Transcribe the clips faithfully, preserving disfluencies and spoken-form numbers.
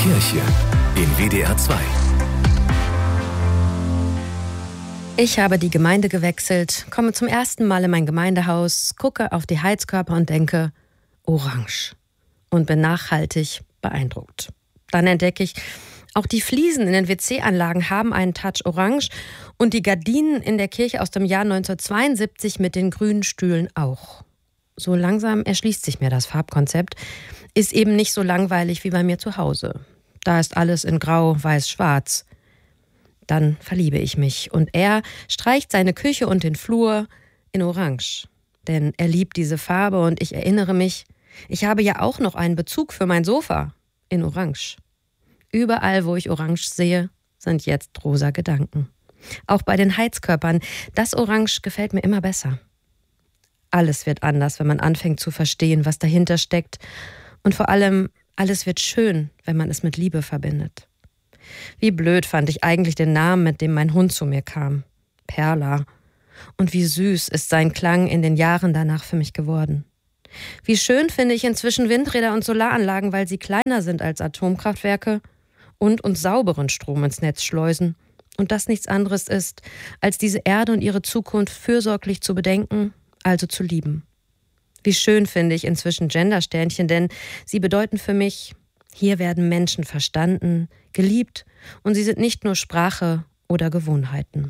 Kirche in W D R zwei. Ich habe die Gemeinde gewechselt, komme zum ersten Mal in mein Gemeindehaus, gucke auf die Heizkörper und denke, orange. Und bin nachhaltig beeindruckt. Dann entdecke ich, auch die Fliesen in den W C-Anlagen haben einen Touch orange und die Gardinen in der Kirche aus dem Jahr neunzehnhundertzweiundsiebzig mit den grünen Stühlen auch. So langsam erschließt sich mir das Farbkonzept, ist eben nicht so langweilig wie bei mir zu Hause. Da ist alles in Grau, Weiß, Schwarz. Dann verliebe ich mich und er streicht seine Küche und den Flur in Orange. Denn er liebt diese Farbe und ich erinnere mich, ich habe ja auch noch einen Bezug für mein Sofa in Orange. Überall, wo ich Orange sehe, sind jetzt rosa Gedanken. Auch bei den Heizkörpern, das Orange gefällt mir immer besser. Alles wird anders, wenn man anfängt zu verstehen, was dahinter steckt. Und vor allem, alles wird schön, wenn man es mit Liebe verbindet. Wie blöd fand ich eigentlich den Namen, mit dem mein Hund zu mir kam. Perla. Und wie süß ist sein Klang in den Jahren danach für mich geworden. Wie schön finde ich inzwischen Windräder und Solaranlagen, weil sie kleiner sind als Atomkraftwerke und uns sauberen Strom ins Netz schleusen. Und das nichts anderes ist, als diese Erde und ihre Zukunft fürsorglich zu bedenken, also zu lieben. Wie schön finde ich inzwischen Gendersternchen, denn sie bedeuten für mich, hier werden Menschen verstanden, geliebt und sie sind nicht nur Sprache oder Gewohnheiten.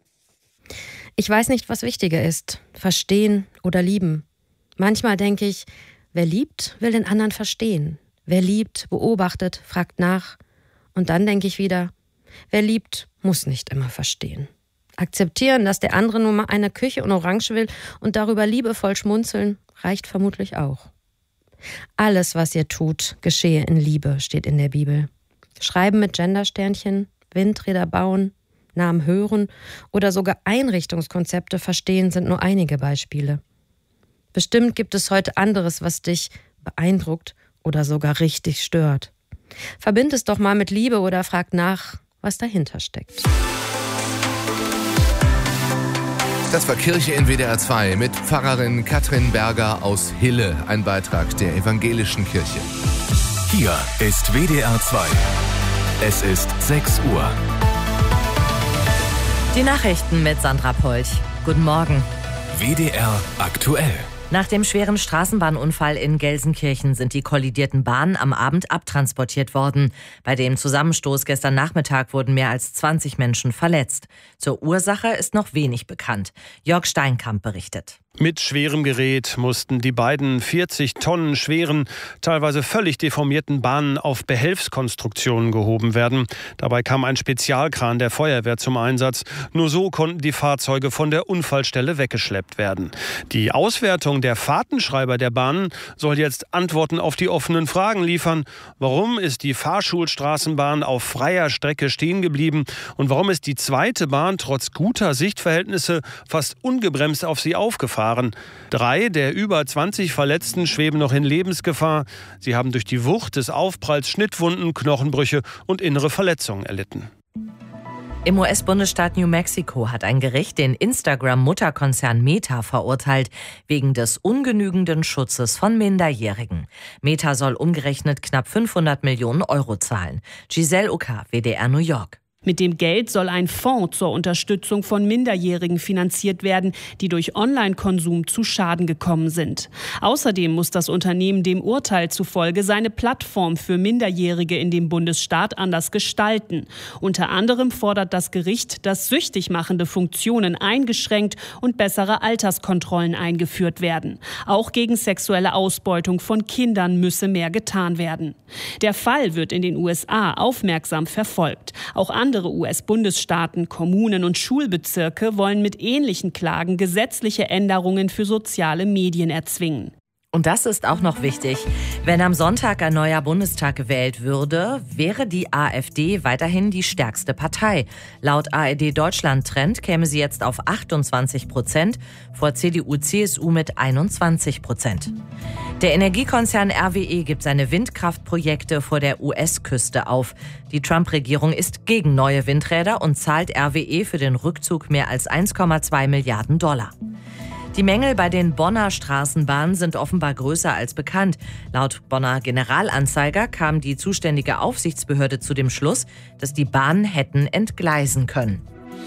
Ich weiß nicht, was wichtiger ist, verstehen oder lieben. Manchmal denke ich, wer liebt, will den anderen verstehen. Wer liebt, beobachtet, fragt nach. Und dann denke ich wieder, wer liebt, muss nicht immer verstehen. Akzeptieren, dass der andere nur mal eine Küche in Orange will und darüber liebevoll schmunzeln, reicht vermutlich auch. Alles, was ihr tut, geschehe in Liebe, steht in der Bibel. Schreiben mit Gendersternchen, Windräder bauen, Namen hören oder sogar Einrichtungskonzepte verstehen sind nur einige Beispiele. Bestimmt gibt es heute anderes, was dich beeindruckt oder sogar richtig stört. Verbind es doch mal mit Liebe oder frag nach, was dahinter steckt. Das war Kirche in W D R zwei mit Pfarrerin Katrin Berger aus Hille, ein Beitrag der evangelischen Kirche. Hier ist W D R zwei. Es ist sechs Uhr. Die Nachrichten mit Sandra Polch. Guten Morgen. W D R aktuell. Nach dem schweren Straßenbahnunfall in Gelsenkirchen sind die kollidierten Bahnen am Abend abtransportiert worden. Bei dem Zusammenstoß gestern Nachmittag wurden mehr als zwanzig Menschen verletzt. Zur Ursache ist noch wenig bekannt. Jörg Steinkamp berichtet. Mit schwerem Gerät mussten die beiden vierzig Tonnen schweren, teilweise völlig deformierten Bahnen auf Behelfskonstruktionen gehoben werden. Dabei kam ein Spezialkran der Feuerwehr zum Einsatz. Nur so konnten die Fahrzeuge von der Unfallstelle weggeschleppt werden. Die Auswertung der Fahrtenschreiber der Bahnen soll jetzt Antworten auf die offenen Fragen liefern. Warum ist die Fahrschulstraßenbahn auf freier Strecke stehen geblieben? Und warum ist die zweite Bahn trotz guter Sichtverhältnisse fast ungebremst auf sie aufgefahren? Drei der über zwanzig Verletzten schweben noch in Lebensgefahr. Sie haben durch die Wucht des Aufpralls Schnittwunden, Knochenbrüche und innere Verletzungen erlitten. Im U S-Bundesstaat New Mexico hat ein Gericht den Instagram-Mutterkonzern Meta verurteilt, wegen des ungenügenden Schutzes von Minderjährigen. Meta soll umgerechnet knapp fünfhundert Millionen Euro zahlen. Giselle Ucker, W D R New York. Mit dem Geld soll ein Fonds zur Unterstützung von Minderjährigen finanziert werden, die durch Online-Konsum zu Schaden gekommen sind. Außerdem muss das Unternehmen dem Urteil zufolge seine Plattform für Minderjährige in dem Bundesstaat anders gestalten. Unter anderem fordert das Gericht, dass süchtig machende Funktionen eingeschränkt und bessere Alterskontrollen eingeführt werden. Auch gegen sexuelle Ausbeutung von Kindern müsse mehr getan werden. Der Fall wird in den U S A aufmerksam verfolgt. Auch andere Andere U S-Bundesstaaten, Kommunen und Schulbezirke wollen mit ähnlichen Klagen gesetzliche Änderungen für soziale Medien erzwingen. Und das ist auch noch wichtig. Wenn am Sonntag ein neuer Bundestag gewählt würde, wäre die AfD weiterhin die stärkste Partei. Laut A R D Deutschland Trend käme sie jetzt auf achtundzwanzig Prozent, vor C D U C S U mit einundzwanzig Prozent. Der Energiekonzern R W E gibt seine Windkraftprojekte vor der U S-Küste auf. Die Trump-Regierung ist gegen neue Windräder und zahlt R W E für den Rückzug mehr als eins Komma zwei Milliarden Dollar. Die Mängel bei den Bonner Straßenbahnen sind offenbar größer als bekannt. Laut Bonner Generalanzeiger kam die zuständige Aufsichtsbehörde zu dem Schluss, dass die Bahnen hätten entgleisen können.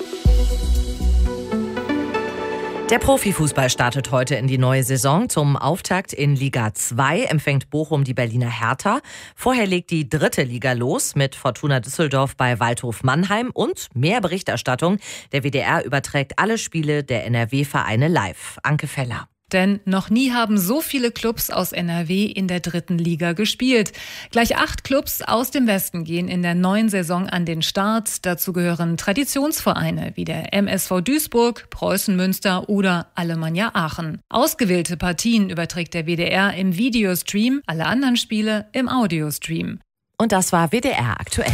Der Profifußball startet heute in die neue Saison. Zum Auftakt in Liga zwei empfängt Bochum die Berliner Hertha. Vorher legt die dritte Liga los mit Fortuna Düsseldorf bei Waldhof Mannheim und mehr Berichterstattung. Der W D R überträgt alle Spiele der N R W-Vereine live. Anke Feller. Denn noch nie haben so viele Clubs aus N R W in der dritten Liga gespielt. Gleich acht Clubs aus dem Westen gehen in der neuen Saison an den Start. Dazu gehören Traditionsvereine wie der M S V Duisburg, Preußen Münster oder Alemannia Aachen. Ausgewählte Partien überträgt der W D R im Videostream, alle anderen Spiele im Audiostream. Und das war W D R aktuell.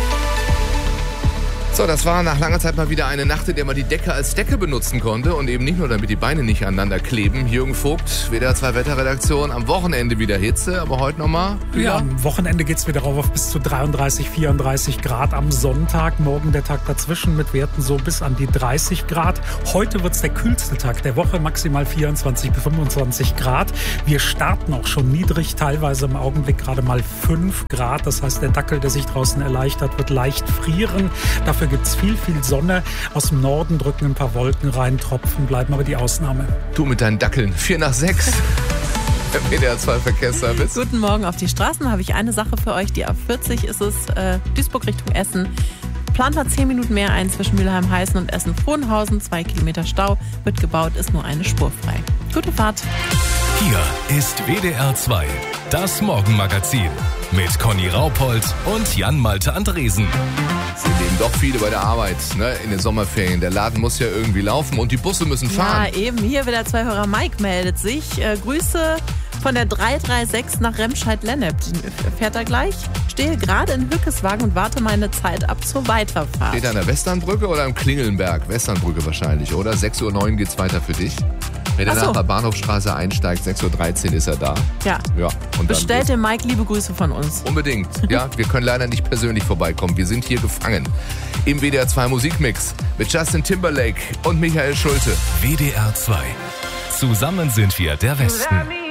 So, das war nach langer Zeit mal wieder eine Nacht, in der man die Decke als Decke benutzen konnte und eben nicht nur, damit die Beine nicht aneinander kleben. Jürgen Vogt, W D R zwei Wetterredaktion, am Wochenende wieder Hitze, aber heute nochmal. Ja, am Wochenende geht es wieder rauf auf bis zu dreiunddreißig, vierunddreißig Grad am Sonntag. Morgen der Tag dazwischen mit Werten so bis an die dreißig Grad. Heute wird es der kühlste Tag der Woche, maximal vierundzwanzig bis fünfundzwanzig Grad. Wir starten auch schon niedrig, teilweise im Augenblick gerade mal fünf Grad. Das heißt, der Dackel, der sich draußen erleichtert, wird leicht frieren. Dafür gibt es viel, viel Sonne. Aus dem Norden drücken ein paar Wolken rein, Tropfen bleiben aber die Ausnahme. Du mit deinen Dackeln. Vier nach sechs. W D R zwei Verkehrsservice. Guten Morgen auf die Straßen. Habe ich eine Sache für euch. Die A vierzig ist es, äh, Duisburg Richtung Essen. Plant war zehn Minuten mehr ein zwischen Mülheim-Heißen und Essen-Frohnhausen. Zwei Kilometer Stau. Wird gebaut, ist nur eine Spur frei. Gute Fahrt. Hier ist W D R zwei, das Morgenmagazin. Mit Conny Raupold und Jan-Malte Andresen. Sind eben doch viele bei der Arbeit, ne, in den Sommerferien. Der Laden muss ja irgendwie laufen und die Busse müssen fahren. Ja, eben. Hier wieder zwei Hörer. Mike meldet sich. Äh, Grüße von der drei drei sechs nach Remscheid-Lennep. Fährt er gleich? Stehe gerade in Hückeswagen und warte meine Zeit ab zur Weiterfahrt. Steht er an der Westernbrücke oder am Klingelnberg? Westernbrücke wahrscheinlich, oder? sechs Uhr neun geht's weiter für dich. Wenn er so. nach der Bahnhofstraße einsteigt, sechs Uhr dreizehn ist er da. Ja. ja und Bestellt dem Mike liebe Grüße von uns. Unbedingt. Ja, wir können leider nicht persönlich vorbeikommen. Wir sind hier gefangen. Im W D R zwei Musikmix mit Justin Timberlake und Michael Schulte. W D R zwei. Zusammen sind wir der Westen.